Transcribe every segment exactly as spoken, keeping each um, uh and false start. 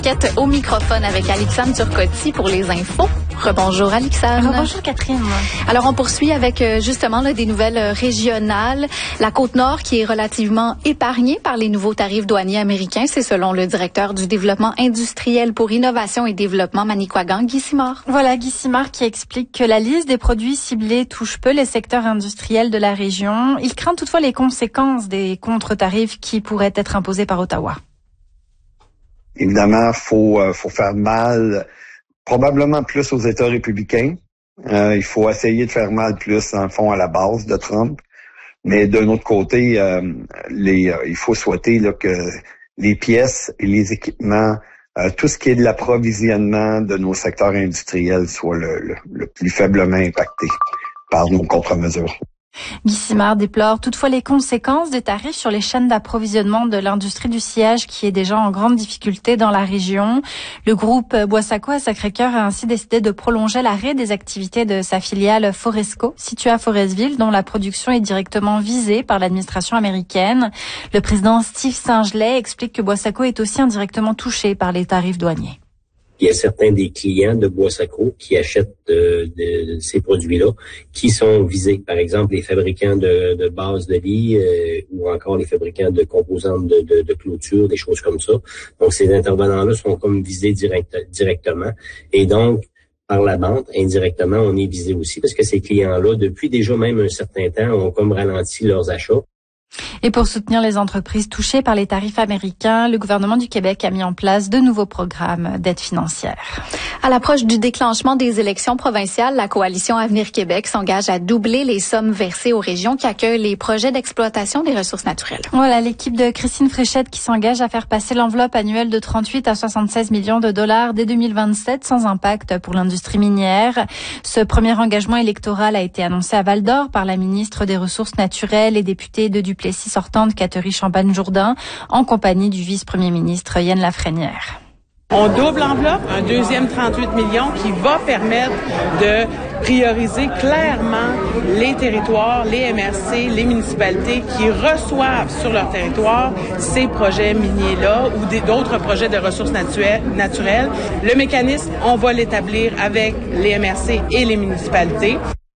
Au microphone avec Alexandre Turcotte pour les infos. Rebonjour Alexandre. Bonjour Catherine. Alors on poursuit avec justement là, des nouvelles régionales. La Côte-Nord qui est relativement épargnée par les nouveaux tarifs douaniers américains, c'est selon le directeur du développement industriel pour innovation et développement Manicouagan, Guy Simard. Voilà Guy Simard qui explique que la liste des produits ciblés touche peu les secteurs industriels de la région. Il craint toutefois les conséquences des contre-tarifs qui pourraient être imposés par Ottawa. Évidemment, faut euh, faut faire mal, probablement plus aux États républicains. Euh, il faut essayer de faire mal plus, en fond, à la base de Trump. Mais d'un autre côté, euh, les, euh, il faut souhaiter là, que les pièces et les équipements, euh, tout ce qui est de l'approvisionnement de nos secteurs industriels soit le, le, le plus faiblement impacté par nos contre-mesures. Guy Simard déplore toutefois les conséquences des tarifs sur les chaînes d'approvisionnement de l'industrie du sillage qui est déjà en grande difficulté dans la région. Le groupe Boissaco à Sacré-Cœur a ainsi décidé de prolonger l'arrêt des activités de sa filiale Foresco, située à Forestville, dont la production est directement visée par l'administration américaine. Le président Steve Saint-Gelais explique que Boissaco est aussi indirectement touché par les tarifs douaniers. Il y a certains des clients de Boissaco qui achètent de, de, de ces produits-là qui sont visés. Par exemple, les fabricants de, de bases de lit euh, ou encore les fabricants de composantes de, de, de clôture, des choses comme ça. Donc, ces intervenants-là sont comme visés direct, directement. Et donc, par la bande, indirectement, on est visé aussi parce que ces clients-là, depuis déjà même un certain temps, ont comme ralenti leurs achats. Et pour soutenir les entreprises touchées par les tarifs américains, le gouvernement du Québec a mis en place de nouveaux programmes d'aide financière. À l'approche du déclenchement des élections provinciales, la coalition Avenir Québec s'engage à doubler les sommes versées aux régions qui accueillent les projets d'exploitation des ressources naturelles. Voilà l'équipe de Christine Fréchette qui s'engage à faire passer l'enveloppe annuelle de trente-huit à soixante-seize millions de dollars dès deux mille vingt-sept sans impact pour l'industrie minière. Ce premier engagement électoral a été annoncé à Val-d'Or par la ministre des Ressources naturelles et députée de Duplessis sortante Catherine Champagne-Jourdain en compagnie du vice-premier ministre Yann Lafrenière. On double l'enveloppe, un deuxième trente-huit millions qui va permettre de prioriser clairement les territoires, les M R C, les municipalités qui reçoivent sur leur territoire ces projets miniers-là ou des, d'autres projets de ressources naturelles, naturelles. Le mécanisme, on va l'établir avec les M R C et les municipalités.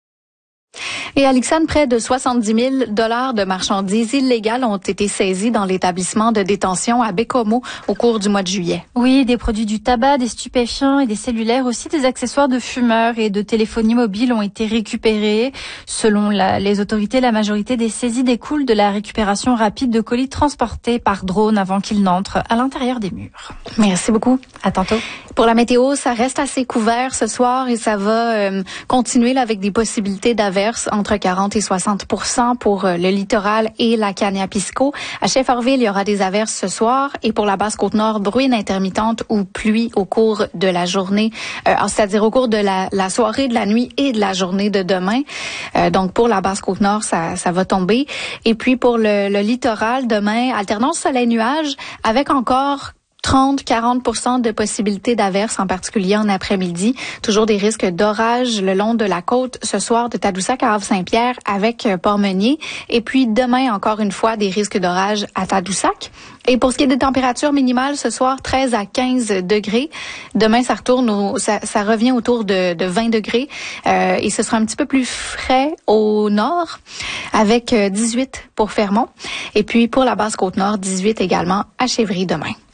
Et Alexandre, près de soixante-dix mille dollars de marchandises illégales ont été saisies dans l'établissement de détention à Bécomo au cours du mois de juillet. Oui, des produits du tabac, des stupéfiants et des cellulaires, aussi des accessoires de fumeurs et de téléphonie mobile ont été récupérés. Selon la, les autorités, la majorité des saisies découlent de la récupération rapide de colis transportés par drone avant qu'ils n'entrent à l'intérieur des murs. Merci beaucoup. À tantôt. Pour la météo, ça reste assez couvert ce soir et ça va euh, continuer là, avec des possibilités d'averses entre quarante et soixante pour cent pour euh, le littoral et la Kaniapisco. À Shefferville, il y aura des averses ce soir et pour la Basse-Côte-Nord, bruine intermittente ou pluie au cours de la journée, euh, c'est-à-dire au cours de la, la soirée, de la nuit et de la journée de demain. Euh, donc pour la Basse-Côte-Nord, ça, ça va tomber. Et puis pour le, le littoral, demain, alternance soleil-nuage avec encore trente à quarante pour cent de possibilités d'averses, en particulier en après-midi. Toujours des risques d'orage le long de la côte ce soir de Tadoussac à Havre-Saint-Pierre avec Port-Meunier. Et puis demain, encore une fois, des risques d'orage à Tadoussac. Et pour ce qui est des températures minimales, ce soir, treize à quinze degrés. Demain, ça retourne au, ça, ça revient autour de, de vingt degrés. Euh, et ce sera un petit peu plus frais au nord avec dix-huit pour Fermont. Et puis pour la Basse-Côte-Nord, dix-huit également à Chevry demain.